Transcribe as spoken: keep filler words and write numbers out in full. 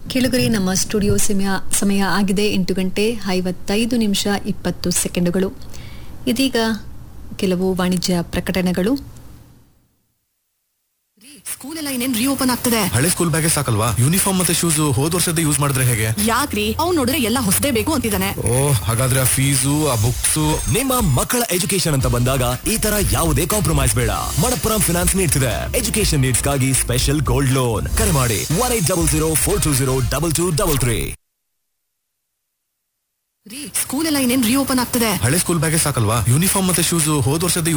ಕೆಳಗರೆ ನಮ್ಮ ಸ್ಟುಡಿಯೋ ಸಮಯ ಸಮಯ ಆಗಿದೆ ಎಂಟು ಗಂಟೆ ಐವತ್ತೈದು ನಿಮಿಷ ಇಪ್ಪತ್ತು ಸೆಕೆಂಡುಗಳು. ಇದೀಗ ಕೆಲವು ವಾಣಿಜ್ಯ ಪ್ರಕಟಣೆಗಳು. ಸ್ಕೂಲ್ ಎಲ್ಲ ಇನ್ನೇನ್ ರೀಓಪನ್ ಆಗ್ತದೆ. ಹಳೆ ಸ್ಕೂಲ್ ಬ್ಯಾಗೇ ಸಾಕಲ್ವಾ, ಯೂನಿಫಾರ್ಮ್ ಮತ್ತೆ ಶೂಸ್ ಹೋದ್ ವರ್ಷದ ಯೂಸ್ ಮಾಡಿದ್ರೆ ಹೇಗೆ? ಯಾಕ್ರಿ, ಅವ್ನು ನೋಡಿದ್ರೆ ಎಲ್ಲ ಹೊಸದೇ ಬೇಕು ಅಂತಿದ್ದಾನೆ. ಓ, ಹಾಗಾದ್ರೆ ಆ ಫೀಸು ಆ ಬುಕ್ಸ್. ನಿಮ್ಮ ಮಕ್ಕಳ ಎಜುಕೇಶನ್ ಅಂತ ಬಂದಾಗ ಈ ತರ ಯಾವುದೇ ಕಾಂಪ್ರಮೈಸ್ ಬೇಡ. ಮಣಪ್ಪುರಂ ಫಿನಾನ್ಸ್ ನೀಡ್ತಿದೆ ಎಜುಕೇಶನ್ ನೀಡ್ಸ್ ಗಾಗಿ ಸ್ಪೆಷಲ್ ಗೋಲ್ಡ್ ಲೋನ್. ಕರೆ ಮಾಡಿ one eight double zero four two zero double two double three. School ಎಲ್ಲ ಇನ್ನೇನ್ ರೀಓಪನ್ ಆಗ್ತದೆ. ಹಳೆ ಸ್ಕೂಲ್ ಬ್ಯಾಗೇ ಸಾಕಲ್ವಾ, ಯೂನಿಫಾರ್ಮ್ ಮತ್ತೆ ಶೂಸ್ ಹೋದ್ ವರ್ಷದ